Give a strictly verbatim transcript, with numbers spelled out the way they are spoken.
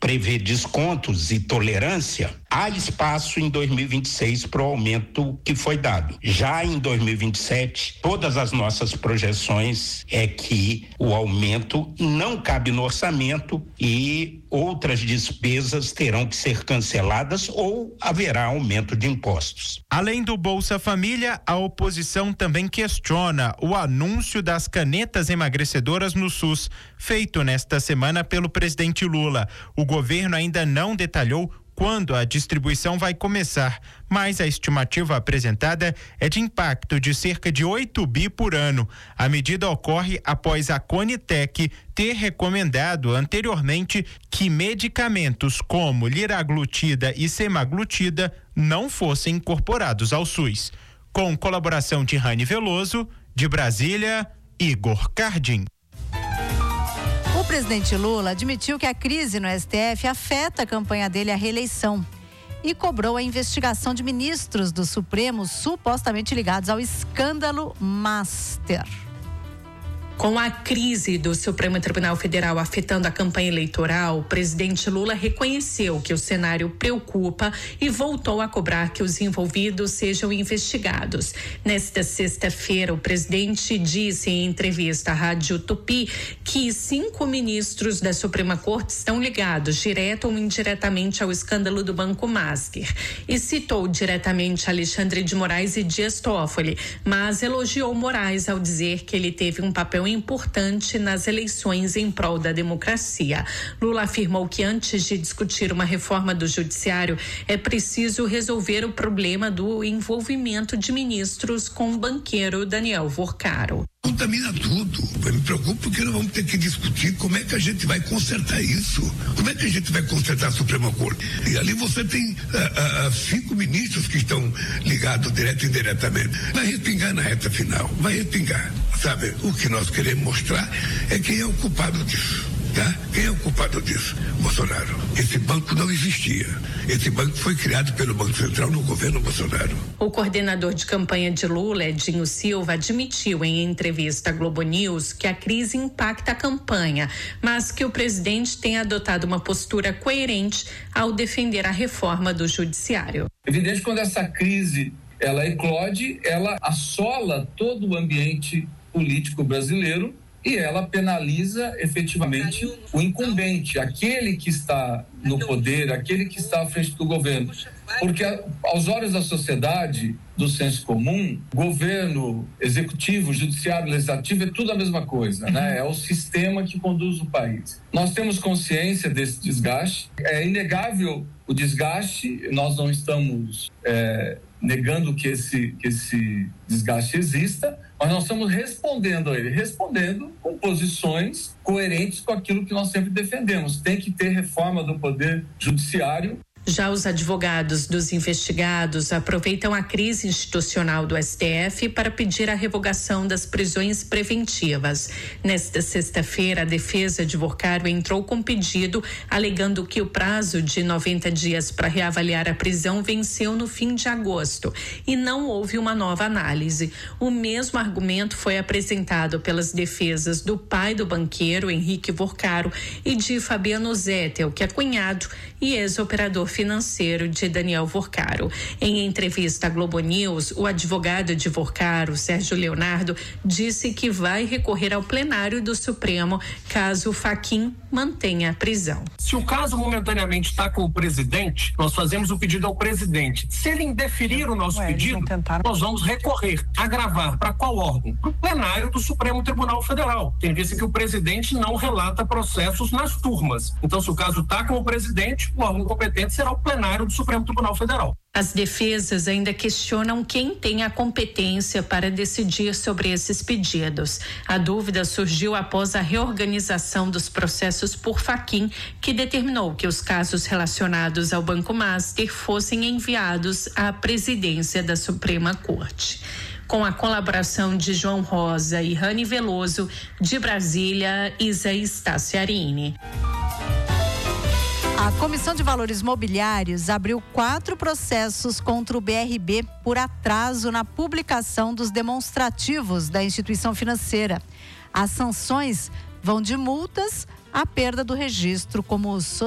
prevê descontos e tolerância, há espaço em dois mil e vinte e seis para o aumento que foi dado. Já em dois mil e vinte e sete, todas as nossas projeções é que o aumento não cabe no orçamento e outras despesas terão que ser canceladas ou haverá aumento de impostos. Além do Bolsa Família, a oposição também questiona o anúncio das canetas emagrecedoras no SUS, feito nesta semana pelo presidente Lula. O governo ainda não detalhou quando a distribuição vai começar, mas a estimativa apresentada é de impacto de cerca de oito bi por ano. A medida ocorre após a Conitec ter recomendado anteriormente que medicamentos como liraglutida e semaglutida não fossem incorporados ao SUS. Com colaboração de Rani Veloso, de Brasília, Igor Cardim. O presidente Lula admitiu que a crise no S T F afeta a campanha dele à reeleição e cobrou a investigação de ministros do Supremo supostamente ligados ao escândalo Master. Com a crise do Supremo Tribunal Federal afetando a campanha eleitoral, o presidente Lula reconheceu que o cenário preocupa e voltou a cobrar que os envolvidos sejam investigados. Nesta sexta-feira, o presidente disse em entrevista à Rádio Tupi que cinco ministros da Suprema Corte estão ligados, direto ou indiretamente, ao escândalo do Banco Master. E citou diretamente Alexandre de Moraes e Dias Toffoli, mas elogiou Moraes ao dizer que ele teve um papel importante nas eleições em prol da democracia. Lula afirmou que antes de discutir uma reforma do judiciário é preciso resolver o problema do envolvimento de ministros com o banqueiro Daniel Vorcaro. Contamina tudo. Eu me preocupo porque nós vamos ter que discutir como é que a gente vai consertar isso. Como é que a gente vai consertar a Suprema Corte? E ali você tem ah, ah, cinco ministros que estão ligados direto e indiretamente. Vai respingar na reta final. Vai respingar. Sabe, o que nós queremos mostrar é quem é o culpado disso. Tá? Quem é o culpado disso? Bolsonaro. Esse banco não existia. Esse banco foi criado pelo Banco Central no governo Bolsonaro. O coordenador de campanha de Lula, Edinho Silva, admitiu em entrevista à Globo News que a crise impacta a campanha, mas que o presidente tem adotado uma postura coerente ao defender a reforma do judiciário. É evidente que quando essa crise ela eclode, ela assola todo o ambiente político brasileiro e ela penaliza efetivamente o incumbente, aquele que está no poder, aquele que está à frente do governo. Porque aos olhos da sociedade, do senso comum, governo, executivo, judiciário, legislativo é tudo a mesma coisa, né? É o sistema que conduz o país. Nós temos consciência desse desgaste, é inegável o desgaste, nós não estamos é, negando que esse, que esse desgaste exista, mas nós estamos respondendo a ele, respondendo com posições coerentes com aquilo que nós sempre defendemos. Tem que ter reforma do poder judiciário. Já os advogados dos investigados aproveitam a crise institucional do S T F para pedir a revogação das prisões preventivas. Nesta sexta-feira, a defesa de Vorcaro entrou com pedido alegando que o prazo de noventa dias para reavaliar a prisão venceu no fim de agosto e não houve uma nova análise. O mesmo argumento foi apresentado pelas defesas do pai do banqueiro, Henrique Vorcaro, e de Fabiano Zettel, que é cunhado e ex-operador financeiro de Daniel Vorcaro. Em entrevista à Globo News, o advogado de Vorcaro, Sérgio Leonardo, disse que vai recorrer ao plenário do Supremo caso o Fachin mantenha a prisão. Se o caso momentaneamente está com o presidente, nós fazemos o pedido ao presidente. Se ele indeferir o nosso Ué, pedido, nós vamos recorrer, agravar para qual órgão? Para o plenário do Supremo Tribunal Federal. Tem visto que o presidente não relata processos nas turmas. Então, se o caso está com o presidente, o órgão competente será o plenário do Supremo Tribunal Federal. As defesas ainda questionam quem tem a competência para decidir sobre esses pedidos. A dúvida surgiu após a reorganização dos processos por Fachin, que determinou que os casos relacionados ao Banco Master fossem enviados à presidência da Suprema Corte. Com a colaboração de João Rosa e Rani Veloso, de Brasília, Isa Staciarini. A Comissão de Valores Mobiliários abriu quatro processos contra o B R B por atraso na publicação dos demonstrativos da instituição financeira. As sanções vão de multas à perda do registro como